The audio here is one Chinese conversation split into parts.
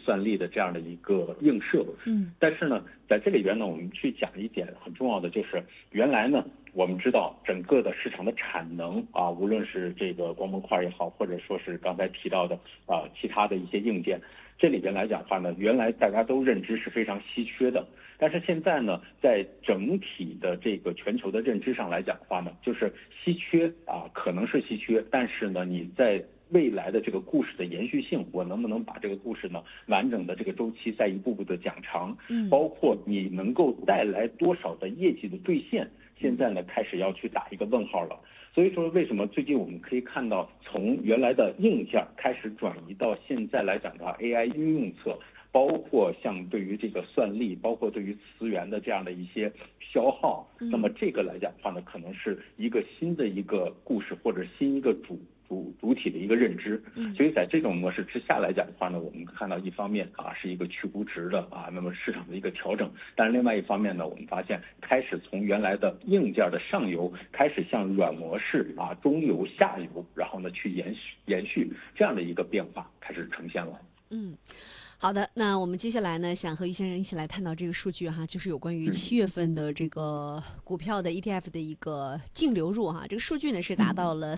算力的这样的一个映射。但是呢，在这里边呢，我们去讲一点很重要的，就是原来呢，我们知道整个的市场的产能啊，无论是这个光模块也好，或者说是刚才提到的其他的一些硬件，这里边来讲的话呢，原来大家都认知是非常稀缺的。但是现在呢，在整体的这个全球的认知上来讲的话呢，就是稀缺可能是稀缺，但是呢，你在未来的这个故事的延续性，我能不能把这个故事呢完整的这个周期再一步步的讲长，包括你能够带来多少的业绩的兑现，现在呢开始要去打一个问号了。所以说，为什么最近我们可以看到，从原来的硬件开始转移到现在来讲的话 ，AI 应用侧，包括像对于这个算力，包括对于资源的这样的一些消耗，那么这个来讲的话呢，可能是一个新的一个故事，或者新一个主体的一个认知。所以在这种模式之下来讲的话呢，我们看到一方面是一个去估值的那么市场的一个调整，但是另外一方面呢，我们发现开始从原来的硬件的上游开始向软模式中游下游，然后呢去延续这样的一个变化开始呈现了。 好的，那我们接下来呢，想和于先生一起来探讨这个数据哈，就是有关于7月份的这个股票的 ETF 的一个净流入哈，这个数据呢是达到了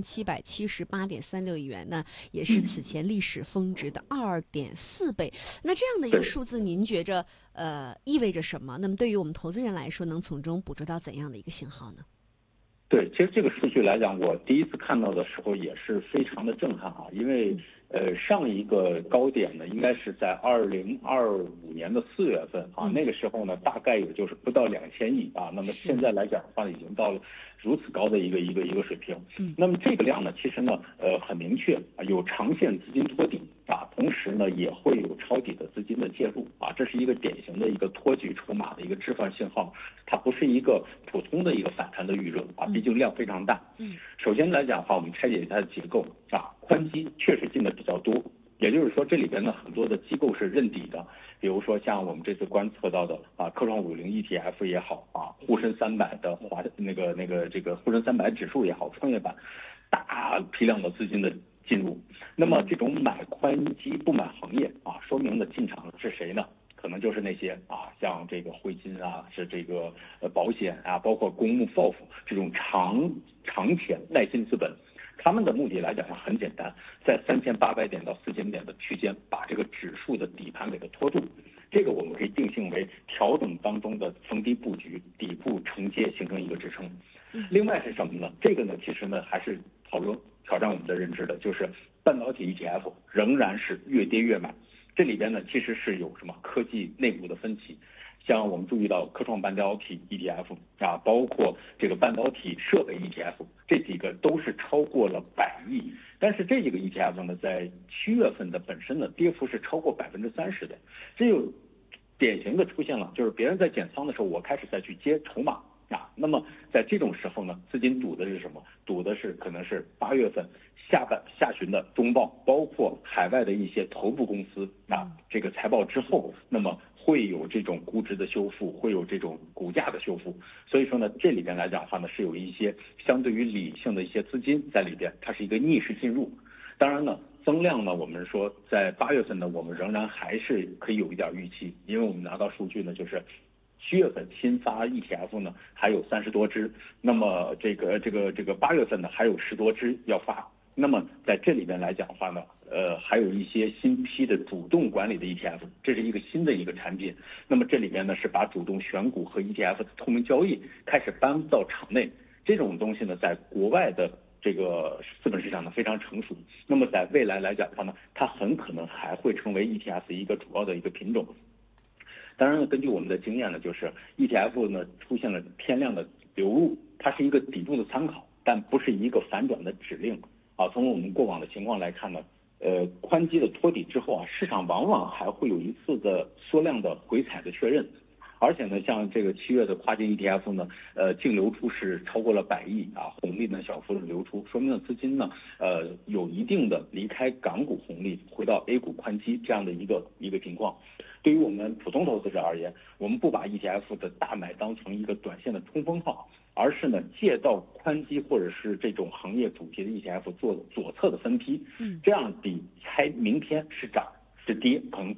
4778.36亿元呢，也是此前历史峰值的2.4倍。那这样的一个数字，您觉着意味着什么？那么对于我们投资人来说，能从中捕捉到怎样的一个信号呢？ 对，其实这个数据来讲，我第一次看到的时候也是非常的震撼因为上一个高点呢，应该是在2025年的4月份那个时候呢，大概也就是不到2000亿那么现在来讲的话，已经到了如此高的一个水平。那么这个量呢，其实呢，很明确有长线资金托底同时呢，也会有抄底的资金的介入这是一个典型的一个托举筹码的一个置换信号，它不是一个普通的一个反弹的预热毕竟量非常大。首先来讲的话，我们拆解它的结构宽基确实进的比较多，也就是说这里边呢很多的机构是认底的，比如说像我们这次观测到的科创50 ETF 也好沪深300的这个沪深300指数也好，创业板大批量的资金的进入，那么这种买宽基不买行业说明的进场是谁呢？可能就是那些像这个汇金是这个保险包括公募 FOF 这种长钱耐心资本，他们的目的来讲很简单，在3800点到4000点的区间，把这个指数的底盘给它拖住。这个我们可以定性为调整当中的逢低布局，底部承接形成一个支撑。另外是什么呢？这个呢，其实呢还是挑战我们的认知的，就是半导体 ETF 仍然是越跌越买。这里边呢其实是有什么科技内部的分歧，像我们注意到科创半导体 ETF 包括这个半导体设备 ETF， 这几个都是超过了100亿，但是这几个 ETF 呢，在7月份的本身的跌幅是超过30%的，这就典型的出现了，就是别人在减仓的时候，我开始再去接筹码那么在这种时候呢，资金赌的是什么？赌的是可能是8月份下旬的中报，包括海外的一些头部公司这个财报之后，那么会有这种估值的修复，会有这种股价的修复。所以说呢，这里边来讲的话呢，是有一些相对于理性的一些资金在里边，它是一个逆势进入。当然呢，增量呢，我们说在8月份呢，我们仍然还是可以有一点预期，因为我们拿到数据呢，就是7月份新发 ETF 呢还有30多只，那么这个8月份呢还有10多只要发。那么在这里边来讲的话呢，还有一些新批的主动管理的 ETF， 这是一个新的一个产品。那么这里边呢是把主动选股和 ETF 的透明交易开始搬到场内，这种东西呢，在国外的这个资本市场呢非常成熟。那么在未来来讲的话呢，它很可能还会成为 ETF 一个主要的一个品种。当然呢，根据我们的经验呢，就是 ETF 呢出现了天量的流入，它是一个底部的参考，但不是一个反转的指令从我们过往的情况来看呢，宽基的托底之后市场往往还会有一次的缩量的回踩的确认。而且呢，像这个7月的跨境 ETF 呢，净流出是超过了100亿红利呢小幅的流出，说明了资金呢，有一定的离开港股红利，回到 A 股宽基这样的一个情况。对于我们普通投资者而言，我们不把 ETF 的大买当成一个短线的冲锋号，而是呢借到宽基或者是这种行业主题的 ETF 做左侧的分批，这样比猜明天是涨是跌可能